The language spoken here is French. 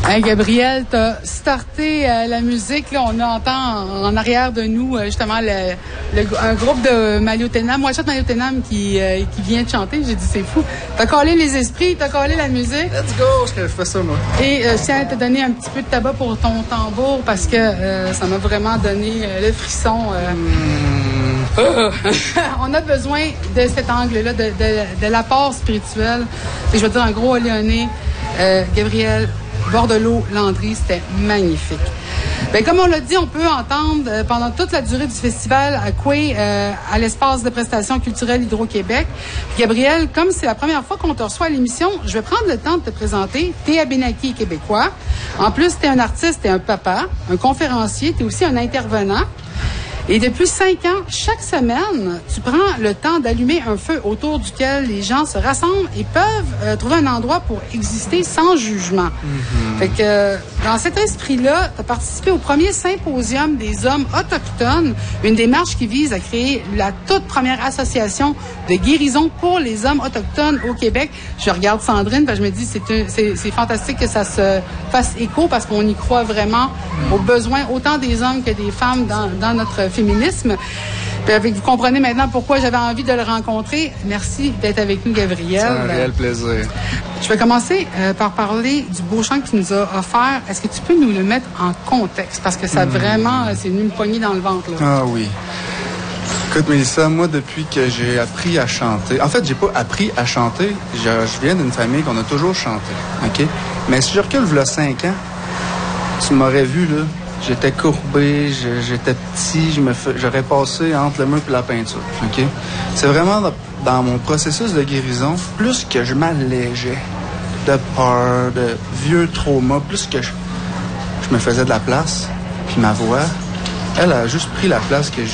Hey, Gabriel, t'as starté la musique. Là, on entend en arrière de nous justement un groupe de Maliotenam, One Shot Maliotenam qui vient de chanter. J'ai dit, c'est fou. T'as collé les esprits, t'as collé la musique. Let's go, je fais ça, moi. Et je tiens à te donner un petit peu de tabac pour ton tambour parce que ça m'a vraiment donné le frisson. On a besoin de cet angle-là, de l'apport spirituel. Et je veux dire un gros léoné. Gabriel, Bordelot, Landry, c'était magnifique. Bien, comme on l'a dit, on peut entendre pendant toute la durée du festival à Coué, à l'espace de prestations culturelles Hydro-Québec. Gabriel, comme c'est la première fois qu'on te reçoit à l'émission, je vais prendre le temps de te présenter. T'es Abénaquis québécois. En plus, t'es un artiste, t'es un papa, un conférencier, t'es aussi un intervenant. Et depuis 5 ans, chaque semaine, tu prends le temps d'allumer un feu autour duquel les gens se rassemblent et peuvent trouver un endroit pour exister sans jugement. Mm-hmm. Fait que dans cet esprit-là, tu as participé au premier symposium des hommes autochtones, une démarche qui vise à créer la toute première association de guérison pour les hommes autochtones au Québec. Je regarde Sandrine, je me dis c'est fantastique que ça se fasse écho parce qu'on y croit vraiment aux besoins autant des hommes que des femmes dans notre féminisme. Puis, vous comprenez maintenant pourquoi j'avais envie de le rencontrer. Merci d'être avec nous, Gabriel. C'est un réel plaisir. Je vais commencer par parler du beau chant que tu nous as offert. Est-ce que tu peux nous le mettre en contexte? Parce que ça vraiment, c'est venu me pogner dans le ventre. Là. Ah oui. Écoute, Mélissa, moi, depuis que j'ai appris à chanter... En fait, j'ai pas appris à chanter. Je viens d'une famille qu'on a toujours chanté, OK? Mais si je recule, il y a 5 ans, tu m'aurais vu, là, j'étais courbé, j'étais petit, j'aurais passé entre le mur et la peinture, OK? C'est vraiment dans mon processus de guérison, plus que je m'allégeais de peur, de vieux traumas, plus que je me faisais de la place, puis ma voix, elle a juste pris la place que je